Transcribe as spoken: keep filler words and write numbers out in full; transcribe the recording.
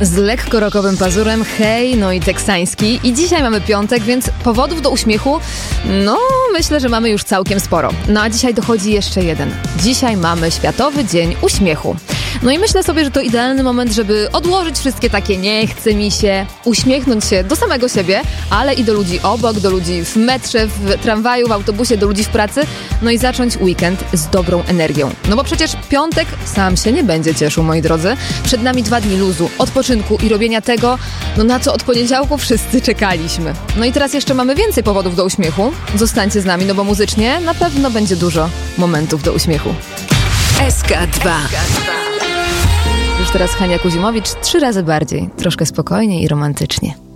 Z lekko rockowym pazurem, hej, no i teksański. I dzisiaj mamy piątek, więc powodów do uśmiechu, no myślę, że mamy już całkiem sporo. No a dzisiaj dochodzi jeszcze jeden. Dzisiaj mamy Światowy Dzień Uśmiechu. No i myślę sobie, że to idealny moment, żeby odłożyć wszystkie takie nie chce mi się, uśmiechnąć się do samego siebie, ale i do ludzi obok, do ludzi w metrze, w tramwaju, w autobusie, do ludzi w pracy, no i zacząć weekend z dobrą energią. No bo przecież piątek sam się nie będzie cieszył, moi drodzy. Przed nami dwa dni luzu, odpoczynku i robienia tego, no na co od poniedziałku wszyscy czekaliśmy. No i teraz jeszcze mamy więcej powodów do uśmiechu. Zostańcie z nami, no bo muzycznie na pewno będzie dużo momentów do uśmiechu. S K dwa. Już teraz Hania Kuzimowicz trzy razy bardziej, troszkę spokojniej i romantycznie.